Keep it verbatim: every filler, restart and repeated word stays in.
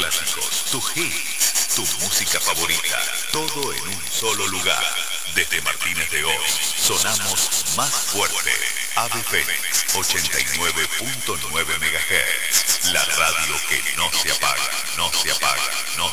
clásicos, tus hits, tu música favorita, todo en un solo lugar. Desde Martínez de Oz, sonamos más fuerte. Ave Fénix, ochenta y nueve punto nueve megahertz. La radio que no se apaga, no se apaga, no